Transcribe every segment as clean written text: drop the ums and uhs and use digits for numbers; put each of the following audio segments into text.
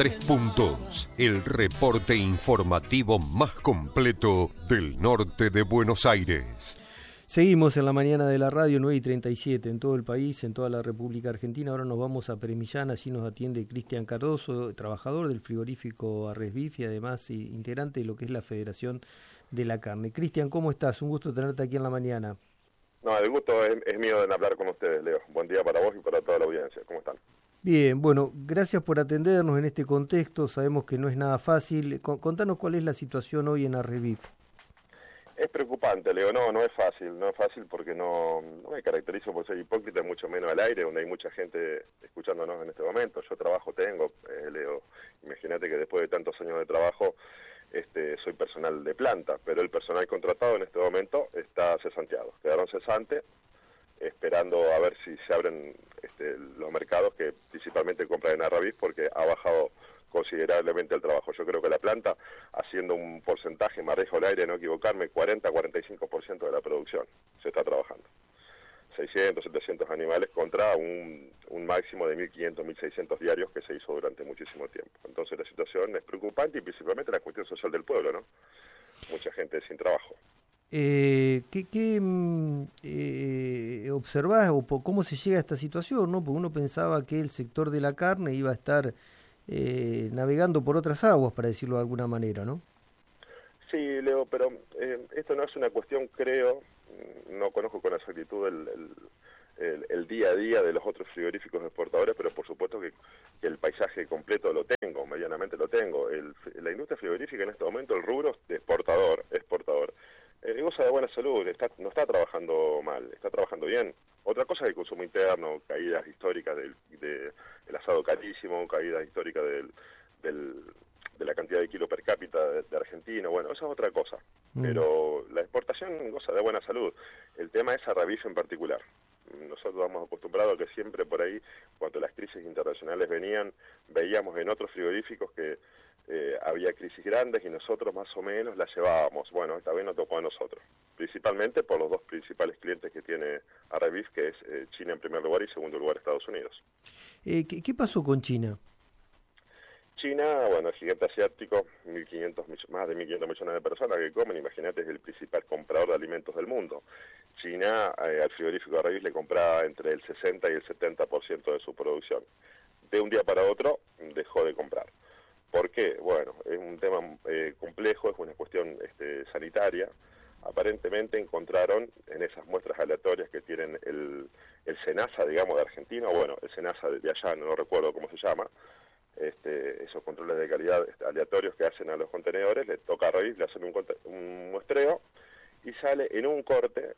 Tres Puntos, el reporte informativo más completo del norte de Buenos Aires. Seguimos en la mañana de la radio 9:37 en todo el país, en toda la República Argentina. Ahora nos vamos a Peremillán, así nos atiende Cristian Cardoso, trabajador del frigorífico Arresbif y además integrante de lo que es la Federación de la Carne. Cristian, ¿cómo estás? Un gusto tenerte aquí en la mañana. No, el gusto es mío de hablar con ustedes, Leo. Buen día para vos y para toda la audiencia. ¿Cómo están? Bien, bueno, gracias por atendernos en este contexto. Sabemos que no es nada fácil. Contanos cuál es la situación hoy en Arresbif. Es preocupante, Leo. No es fácil porque no me caracterizo por ser hipócrita, mucho menos al aire, donde hay mucha gente escuchándonos en este momento. Yo trabajo tengo, Leo. Imagínate que después de tantos años de trabajo, soy personal de planta, pero el personal contratado en este momento está cesanteado. Quedaron cesantes, esperando a ver si se abren los mercados que principalmente compran en Arresbif, porque ha bajado considerablemente el trabajo. Yo creo que la planta, haciendo un porcentaje, me arriesgo al aire, no equivocarme, 40-45% de la producción se está trabajando. 600, 700 animales contra un máximo de 1.500, 1.600 diarios que se hizo durante muchísimo tiempo. Entonces la situación es preocupante y principalmente la cuestión social del pueblo, ¿no? Mucha gente sin trabajo. ¿Qué observás o cómo se llega a esta situación, ¿no? Porque uno pensaba que el sector de la carne iba a estar navegando por otras aguas, para decirlo de alguna manera, ¿no? Sí, Leo, pero esto no es una cuestión, creo, no conozco con exactitud el día a día de los otros frigoríficos exportadores, pero por supuesto que el paisaje completo lo tengo, medianamente lo tengo. La industria frigorífica en este momento, el rubro exportor, goza de buena salud, no está trabajando mal, está trabajando bien. Otra cosa es el consumo interno, caídas históricas del asado carísimo, caídas históricas de la cantidad de kilos per cápita de Argentina, bueno, eso es otra cosa. Pero la exportación goza de buena salud. El tema es Arresbif en particular. Nosotros vamos acostumbrados a que siempre por ahí, cuando las crisis internacionales venían, veíamos en otros frigoríficos que había crisis grandes y nosotros más o menos las llevábamos. Bueno, esta vez nos tocó a nosotros, principalmente por los dos principales clientes que tiene Arresbif, que es China en primer lugar y en segundo lugar Estados Unidos. ¿Qué pasó con China? China, bueno, el gigante asiático, más de 1.500 millones de personas que comen, imagínate, es el principal comprador de alimentos del mundo. China al frigorífico Arresbif le compraba entre el 60 y el 70% de su producción. De un día para otro dejó de comprar. ¿Por qué? Bueno, es un tema complejo, es una cuestión sanitaria. Aparentemente encontraron en esas muestras aleatorias que tienen el SENASA, digamos, de Argentina, bueno, el SENASA de allá, no recuerdo cómo se llama, esos controles de calidad aleatorios que hacen a los contenedores, le toca a Arresbif, le hacen un muestreo y sale en un corte,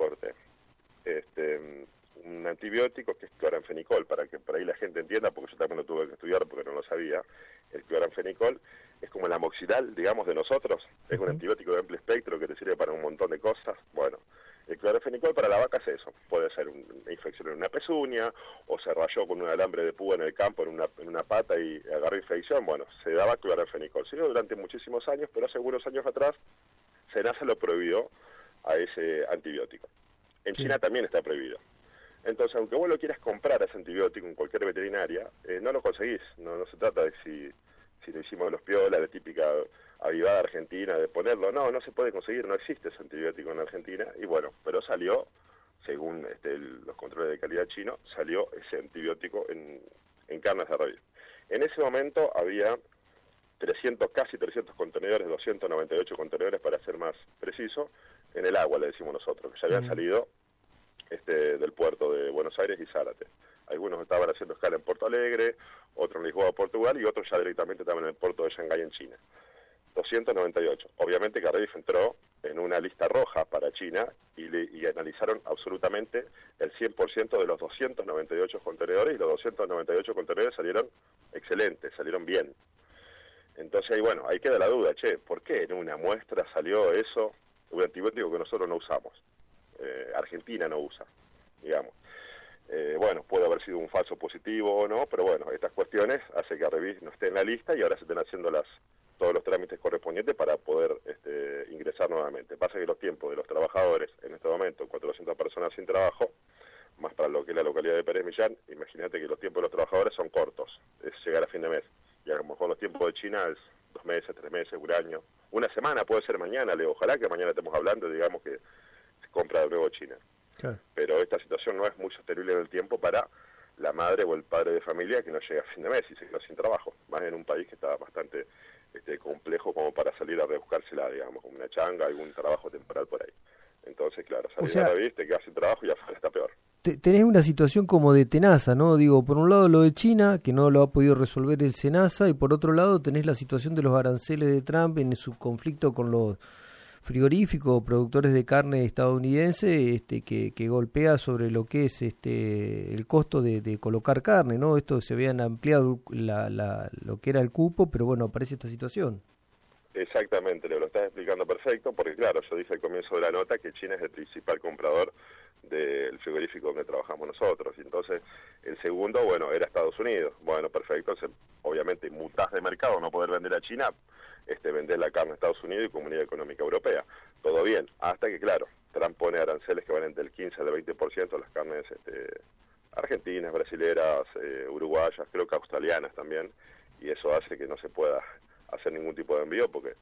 un antibiótico que es cloranfenicol, para que por ahí la gente entienda, porque yo también lo tuve que estudiar porque no lo sabía. El cloranfenicol es como el amoxidal, digamos, de nosotros, es un antibiótico de amplio espectro que te sirve para un montón de cosas. Bueno, el cloranfenicol para la vaca es eso, puede ser una infección en una pezuña, o se rayó con un alambre de púa en el campo, en una pata y agarró infección, bueno, se daba cloranfenicol. Se dio durante muchísimos años, pero hace unos años atrás, SENASA lo prohibió a ese antibiótico. En China también está prohibido. Entonces, aunque vos lo quieras comprar ese antibiótico en cualquier veterinaria, no lo conseguís. No se trata de si lo hicimos los piolas, la típica avivada argentina de ponerlo. No se puede conseguir, no existe ese antibiótico en Argentina. Y bueno, pero salió, según los controles de calidad chinos, salió ese antibiótico en carnes de Arresbif. En ese momento había casi 300 contenedores, 298 contenedores para ser más preciso, en el agua, le decimos nosotros, que ya habían salido del puerto de Buenos Aires y Zárate. Algunos estaban haciendo escala en Porto Alegre, otros en Lisboa, Portugal, y otros ya directamente estaban en el puerto de Shanghái, en China. 298. Obviamente que Arresbif entró en una lista roja para China y analizaron absolutamente el 100% de los 298 contenedores, y los 298 contenedores salieron excelentes, salieron bien. Entonces, bueno, ahí queda la duda, ¿por qué en una muestra salió eso, un antibiótico que nosotros no usamos? Argentina no usa, digamos. Bueno, puede haber sido un falso positivo o no, pero bueno, estas cuestiones hacen que Arresbif no esté en la lista y ahora se estén haciendo todos los trámites correspondientes para poder ingresar nuevamente. Pasa que los tiempos de los trabajadores, en este momento, 400 personas sin trabajo, más para lo que es la localidad de Peremillán, imagínate que los tiempos de los trabajadores son cortos, es llegar a fin de mes. y a lo mejor los tiempos de China es 2 meses, 3 meses, un año, una semana, puede ser mañana, Leo, ojalá que mañana estemos hablando y digamos que se compra de nuevo China. Claro. Pero esta situación no es muy sostenible en el tiempo para la madre o el padre de familia que no llega a fin de mes y se queda sin trabajo, más en un país que está bastante complejo como para salir a rebuscársela, digamos, como una changa, algún trabajo temporal por ahí. Entonces, claro, salir a la revista, te quedas sin trabajo y afuera está peor. Tenés una situación como de tenaza, ¿no? Digo, por un lado lo de China, que no lo ha podido resolver el SENASA, y por otro lado tenés la situación de los aranceles de Trump en su conflicto con los frigoríficos, productores de carne estadounidense, que golpea sobre lo que es el costo de colocar carne, ¿no? Esto se habían ampliado lo que era el cupo, pero bueno, aparece esta situación. Exactamente, lo estás explicando perfecto, porque claro, yo dije al comienzo de la nota que China es el principal comprador del frigorífico donde trabajamos nosotros, y entonces el segundo, bueno, era Estados Unidos. Bueno, perfecto, obviamente mutás de mercado, no poder vender a China, vender la carne a Estados Unidos y Comunidad Económica Europea. Todo bien, hasta que claro, Trump pone aranceles que van entre el 15 al 20% a las carnes argentinas, brasileras, uruguayas, creo que australianas también, y eso hace que no se pueda hacer ningún tipo de envío porque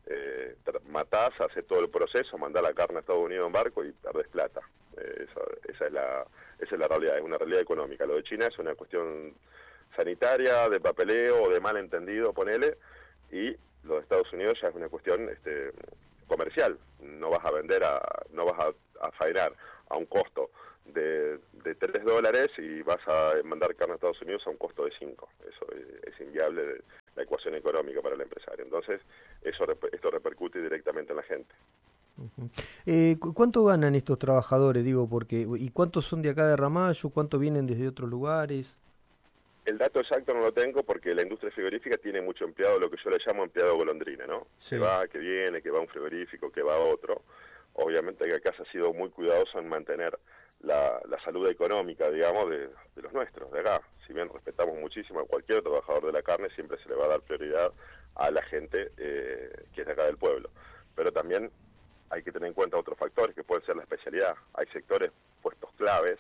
matás, haces todo el proceso, mandás la carne a Estados Unidos en barco y perdés plata. Esa es la realidad, es una realidad económica. Lo de China es una cuestión sanitaria, de papeleo o de malentendido, ponele, y lo de Estados Unidos ya es una cuestión comercial. No vas a vender, no vas a faenar a un costo de $3 y vas a mandar carne a Estados Unidos a un costo de 5. Eso es inviable la ecuación económica para el empresario. Entonces, esto repercute directamente en la gente. Uh-huh. ¿Cuánto ganan estos trabajadores? Digo, ¿y cuántos son de acá de Ramallo? ¿Cuántos vienen desde otros lugares? El dato exacto no lo tengo porque la industria frigorífica tiene mucho empleado, lo que yo le llamo empleado golondrina, ¿no? Sí. Que va, que viene, que va a un frigorífico, que va a otro. Obviamente que acá se ha sido muy cuidadoso en mantener la salud económica, digamos, de los nuestros, de acá. Si bien respetamos muchísimo a cualquier trabajador de la carne, siempre se le va a dar prioridad a la gente que es de acá del pueblo. Pero también hay que tener en cuenta otros factores que pueden ser la especialidad. Hay sectores puestos claves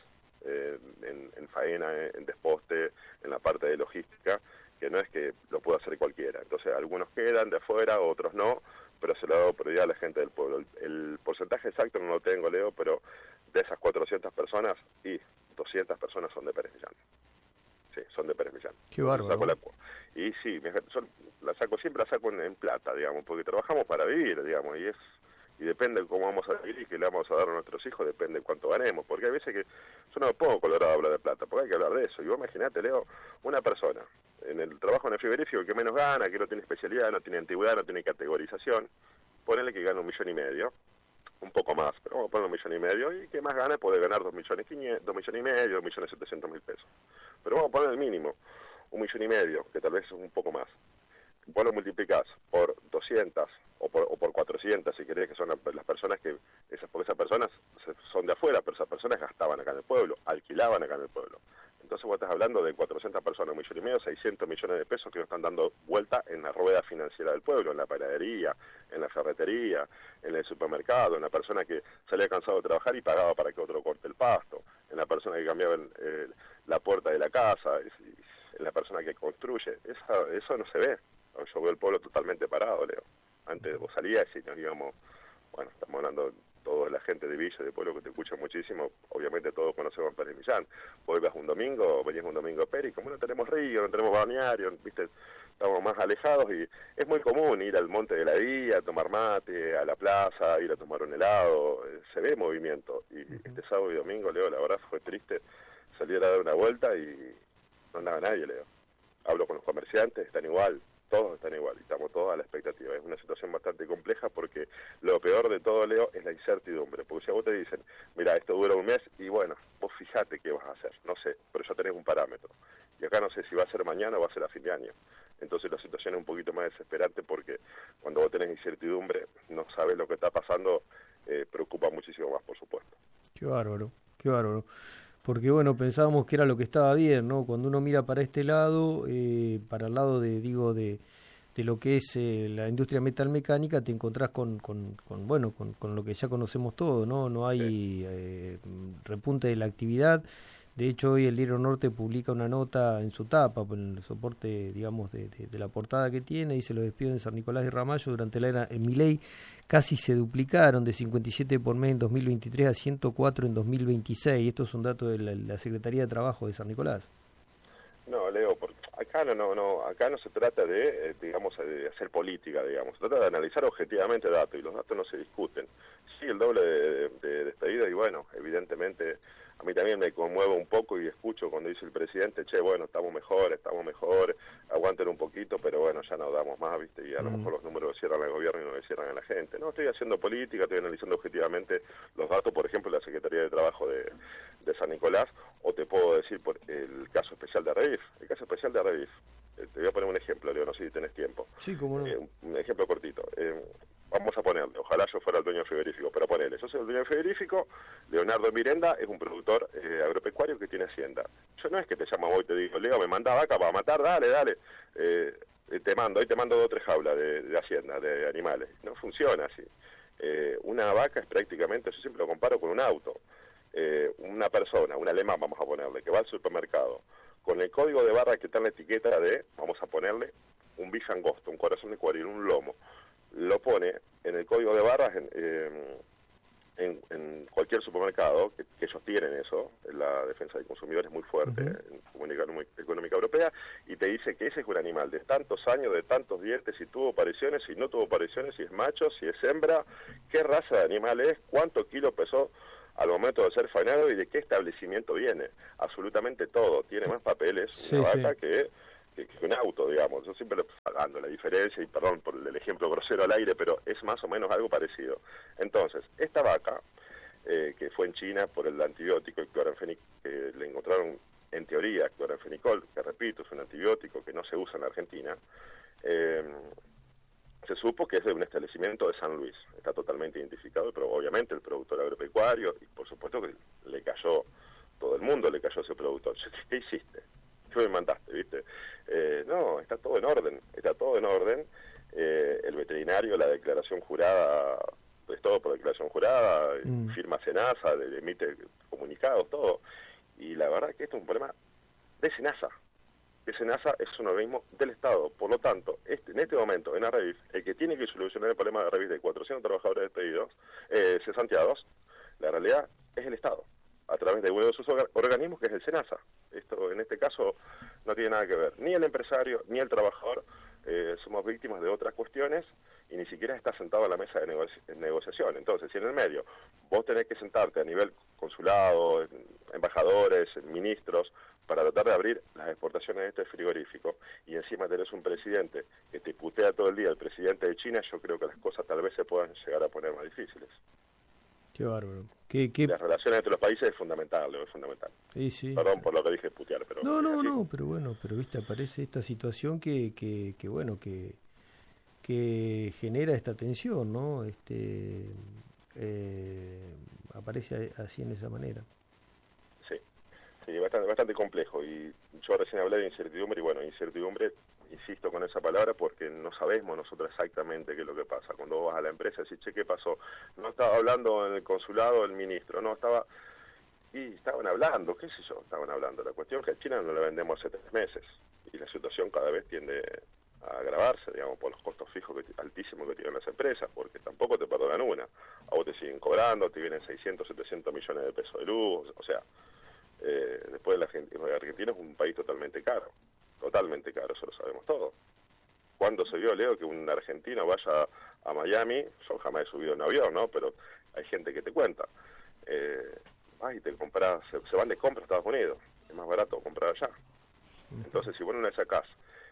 en faena, en desposte, en la parte de logística, que no es que lo pueda hacer cualquiera. Entonces algunos quedan de afuera, otros no, pero se le ha dado prioridad a la gente del pueblo. El porcentaje exacto no lo tengo, Leo, pero de esas 400 personas, y 200 personas son de Pérez Millán. Sí, son de Pérez Millán. Qué bárbaro. Y sí, siempre la saco en plata, digamos, porque trabajamos para vivir, digamos, y depende de cómo vamos a vivir y qué le vamos a dar a nuestros hijos, depende de cuánto ganemos, porque hay veces que yo no me pongo colorado a hablar de plata, porque hay que hablar de eso. Y vos imaginate, Leo, una persona en el trabajo en el frigorífico que menos gana, que no tiene especialidad, no tiene antigüedad, no tiene categorización, ponele que gana 1,5 millones, un poco más, pero vamos a poner 1,5 millones, y que más gana puede ganar 2,5 millones, 2,700,000 pesos. Pero vamos a poner el mínimo, 1,5 millones, que tal vez es un poco más. Vos lo multiplicás por 200 o por 400, si querés, que son las personas porque esas personas son de afuera, pero esas personas gastaban acá en el pueblo, alquilaban acá en el pueblo. Entonces vos estás hablando de 400 personas, 1,5 millones, 600 millones de pesos que nos están dando vuelta en la rueda financiera del pueblo, en la panadería, en la ferretería, en el supermercado, en la persona que salía cansado de trabajar y pagaba para que otro corte el pasto, en la persona que cambiaba la puerta de la casa, en la persona que construye. Eso no se ve. Yo veo el pueblo totalmente parado, Leo. Antes vos salías y nos íbamos, bueno, estamos hablando toda la gente de Villa, de pueblo que te escucha muchísimo, obviamente todos conocemos Pérez Millán. Vos ibas un domingo, venías un domingo a Pérez, como no tenemos río, no tenemos balneario, viste, estamos más alejados y es muy común ir al Monte de la Vía, a tomar mate, a la plaza, ir a tomar un helado, se ve movimiento. Y este sábado y domingo, Leo, la verdad fue triste salir a dar una vuelta y no andaba nadie, Leo. Hablo con los comerciantes, están igual. Todos están igual y estamos todos a la expectativa. Es una situación bastante compleja porque lo peor de todo, Leo, es la incertidumbre. Porque si a vos te dicen, mira, esto dura un mes y bueno, vos fijate qué vas a hacer. No sé, pero ya tenés un parámetro. Y acá no sé si va a ser mañana o va a ser a fin de año. Entonces la situación es un poquito más desesperante porque cuando vos tenés incertidumbre, no sabes lo que está pasando, preocupa muchísimo más, por supuesto. Qué bárbaro, qué bárbaro. Porque bueno, pensábamos que era lo que estaba bien, ¿no? Cuando uno mira para este lado, para el lado de lo que es la industria metalmecánica, te encontrás con lo que ya conocemos todos, ¿no? No hay repunte de la actividad. De hecho, hoy el Diario Norte publica una nota en su tapa, en el soporte, digamos, de la portada que tiene, dice: los despidos en San Nicolás y Ramallo durante la era Milei casi se duplicaron, de 57 por mes en 2023 a 104 en 2026. Esto es un dato de la Secretaría de Trabajo de San Nicolás. No, Leo, porque acá acá no se trata de, digamos, de hacer política, digamos, se trata de analizar objetivamente datos, y los datos no se discuten. Sí, el doble de despedidas, y bueno, evidentemente a mí también me conmuevo un poco y escucho cuando dice el presidente: che, bueno, estamos mejor, aguanten un poquito, pero bueno, ya no damos más, ¿viste? Y a lo mejor los números le cierran al gobierno y no le cierran a la gente. No, estoy haciendo política, estoy analizando objetivamente los datos, por ejemplo, de la Secretaría de Trabajo de San Nicolás, o te puedo decir por el caso especial de Revif. El caso especial de Revif, te voy a poner un ejemplo, Leo, no sé si tenés tiempo. Sí, cómo no. Un ejemplo cortito. Vamos a ponerle, ojalá yo fuera el dueño del frigorífico, pero ponele, yo soy el dueño del frigorífico, Leonardo Mirenda es un productor agropecuario que tiene hacienda. Yo no es que te llamo hoy y te digo: Leo, me manda vaca para matar, dale, hoy te mando 2 o 3 jaulas de hacienda, de animales. No funciona así. Una vaca es prácticamente, yo siempre lo comparo con un auto. Una persona, un alemán, vamos a ponerle, que va al supermercado, con el código de barra que está en la etiqueta de, vamos a ponerle, un bife angosto, un corazón de cuadril, un lomo, lo pone en el código de barras en cualquier supermercado, que ellos tienen eso, la defensa del consumidor es muy fuerte en Comunidad Económica Europea, y te dice que ese es un animal de tantos años, de tantos dientes, si tuvo apariciones, si no tuvo apariciones, si es macho, si es hembra, qué raza de animal es, cuántos kilos pesó al momento de ser faenado y de qué establecimiento viene. Absolutamente todo. Tiene más papeles una vaca que un auto, digamos. Yo siempre pagando la diferencia, y perdón por el ejemplo grosero al aire, pero es más o menos algo parecido. Entonces, esta vaca, que fue en China por el antibiótico, el cloranfenicol, que le encontraron, en teoría, cloranfenicol, que repito, es un antibiótico que no se usa en la Argentina, se supo que es de un establecimiento de San Luis. Está totalmente identificado, pero obviamente el productor agropecuario, y por supuesto que le cayó, todo el mundo le cayó a ese productor. ¿Qué hiciste? ¿Qué me mandaste, viste? No, está todo en orden, el veterinario, la declaración jurada, es todo por declaración jurada, firma SENASA, emite comunicados, todo. Y la verdad que esto es un problema de SENASA. SENASA es un organismo del Estado, por lo tanto, en este momento, en Arrevif, el que tiene que solucionar el problema de Arrevif de 400 trabajadores despedidos, cesanteados, la realidad es el Estado, a través de uno de sus organismos, que es el SENASA. Esto, en este caso, no tiene nada que ver, ni el empresario, ni el trabajador, somos víctimas de otras cuestiones, y ni siquiera está sentado a la mesa de negociación. Entonces, si en el medio vos tenés que sentarte a nivel consulado, embajadores, ministros, para tratar de abrir las exportaciones de este frigorífico, y encima tenés un presidente que te putea todo el día, el presidente de China, yo creo que las cosas tal vez se puedan llegar a poner más difíciles. Qué bárbaro. Las relaciones entre los países es fundamental, es fundamental. Sí. Perdón por lo que dije putear, pero... No, pero bueno, viste, aparece esta situación que genera esta tensión, ¿no? Aparece así, en esa manera. Sí, bastante complejo, y yo recién hablé de incertidumbre, y bueno, incertidumbre, insisto con esa palabra, porque no sabemos nosotros exactamente qué es lo que pasa. Cuando vos vas a la empresa y decís: che, ¿qué pasó? No estaba hablando en el consulado el ministro, estaban hablando, qué sé yo, La cuestión es que a China no la vendemos hace 3 meses, y la situación cada vez tiende a agravarse, digamos, por los costos fijos altísimos que tienen las empresas, porque tampoco te perdonan una. A vos te siguen cobrando, te vienen 600, 700 millones de pesos de luz, o sea... después la Argentina es un país totalmente caro, eso lo sabemos todos. ¿Cuándo se vio, Leo, que un argentino vaya a Miami? Yo jamás he subido en avión, ¿no? Pero hay gente que te cuenta. Y te compras, se van de compra a Estados Unidos, es más barato comprar allá. Entonces, si vos no le sacás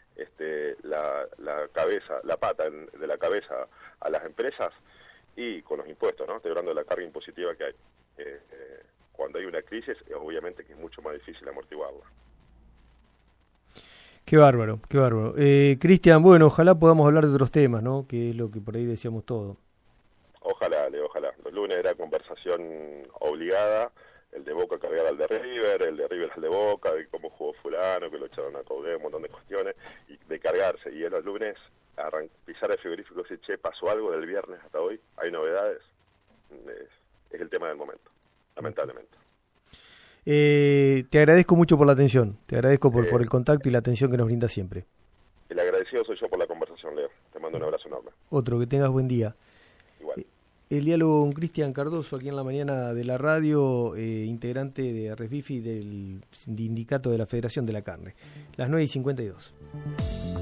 la pata de la cabeza a las empresas, y con los impuestos, ¿no? Estoy hablando de la carga impositiva que hay. Cuando hay una crisis, obviamente que es mucho más difícil amortiguarla. Qué bárbaro. Cristian, bueno, ojalá podamos hablar de otros temas, ¿no? Que es lo que por ahí decíamos todo. Ojalá, Leo, ojalá. Los lunes era conversación obligada, el de Boca cargar al de River, el de River al de Boca, de cómo jugó fulano, que lo echaron a Caudé, un montón de cuestiones, y de cargarse. Y en los lunes, pisar el frigorífico y decir: che, pasó algo del viernes hasta hoy, hay novedades, es el tema del momento. Lamentablemente. Te agradezco mucho por la atención, te agradezco por el contacto y la atención que nos brinda siempre. El agradecido soy yo por la conversación, Leo. Te mando un abrazo enorme. Otro, que tengas buen día. Igual. El diálogo con Cristian Cardoso aquí en la mañana de la radio, integrante de Resbifi del sindicato de la Federación de la Carne. Las 9:52.